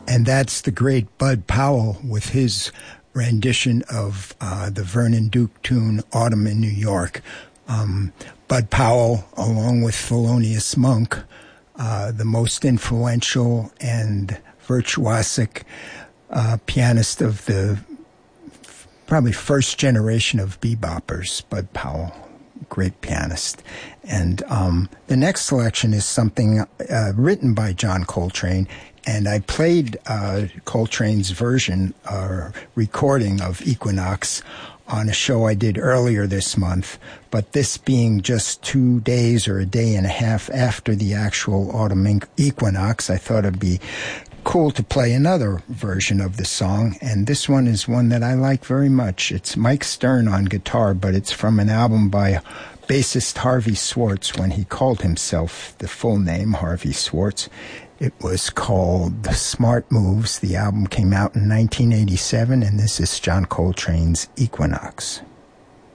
And that's the great Bud Powell with his rendition of the Vernon Duke tune, Autumn in New York. Bud Powell, along with Thelonious Monk, the most influential and virtuosic pianist of the probably first generation of beboppers, Bud Powell, great pianist. And the next selection is something written by John Coltrane, and I played Coltrane's version or recording of Equinox on a show I did earlier this month, but this being just 2 days or a day and a half after the actual autumn equinox, I thought it'd be cool to play another version of the song, and this one is one that I like very much. It's Mike Stern on guitar, but it's from an album by bassist Harvey Swartz when he called himself the full name Harvey Swartz. It was called The Smart Moves. The album came out in 1987, and this is John Coltrane's Equinox.